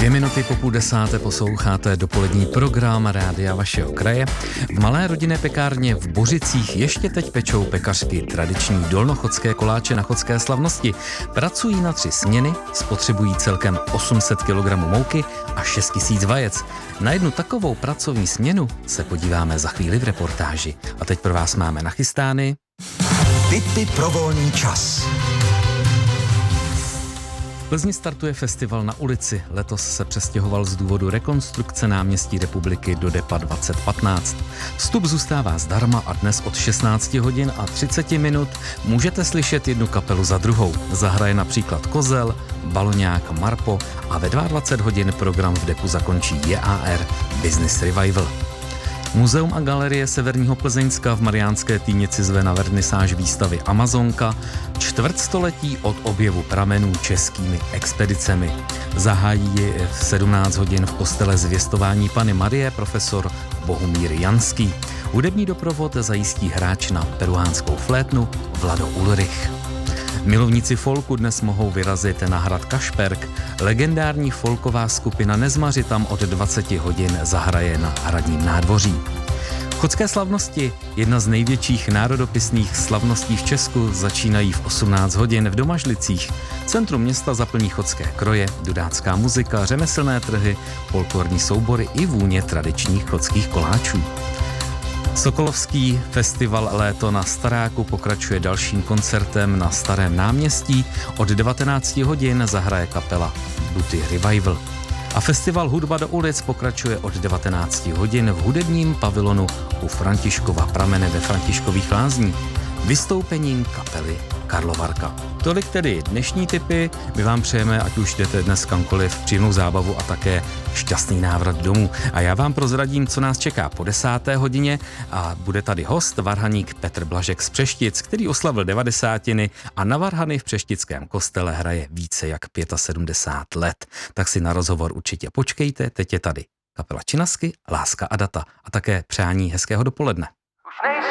2 minuty po 9:30 posloucháte dopolední program Rádia vašeho kraje. V malé rodinné pekárně v Bořicích ještě teď pečou pekařky tradiční dolnochodské koláče na chodské slavnosti. Pracují na 3 směny, spotřebují celkem 800 kg mouky a 6 000 vajec. Na jednu takovou pracovní směnu se podíváme za chvíli v reportáži. A teď pro vás máme nachystány Tipy pro volný čas. V Plzni startuje festival Na ulici. Letos se přestěhoval z důvodu rekonstrukce náměstí Republiky do DEPA 2015. Vstup zůstává zdarma a dnes od 16 hodin a 30 minut můžete slyšet jednu kapelu za druhou. Zahraje například Kozel, Baloňák, Marpo a ve 22 hodin program v DEPu zakončí JAR Business Revival. Muzeum a galerie Severního Plzeňska v Mariánské Týnici zve na vernisáž výstavy Amazonka čtvrtstoletí od objevu pramenů českými expedicemi. Zahájí ji v 17 hodin v kostele Zvěstování Panny Marie profesor Bohumír Janský. Hudební doprovod zajistí hráč na peruánskou flétnu Vlado Ulrich. Milovníci folku dnes mohou vyrazit na hrad Kašperk. Legendární folková skupina Nezmaři tam od 20 hodin zahraje na hradním nádvoří. Chodské slavnosti, jedna z největších národopisných slavností v Česku, začínají v 18 hodin v Domažlicích. Centrum města zaplní chodské kroje, dudácká muzika, řemeslné trhy, folklorní soubory i vůně tradičních chodských koláčů. Sokolovský festival Léto na Staráku pokračuje dalším koncertem na Starém náměstí. Od 19 hodin zahraje kapela Buty Revival. A festival Hudba do ulic pokračuje od 19 hodin v hudebním pavilonu u Františkova pramene ve Františkových Lázních vystoupením kapely Karlovarka. Tolik tedy dnešní tipy. My vám přejeme, ať už jdete dnes kamkoliv, příjemnou zábavu a také šťastný návrat domů. A já vám prozradím, co nás čeká po 10. hodině a bude tady host, varhaník Petr Blažek z Přeštic, který oslavil 90 a na varhany v Přeštickém kostele hraje více jak 75 let. Tak si na rozhovor určitě počkejte, teď je tady kapela Činasky, Láska a data a také přání hezkého dopoledne.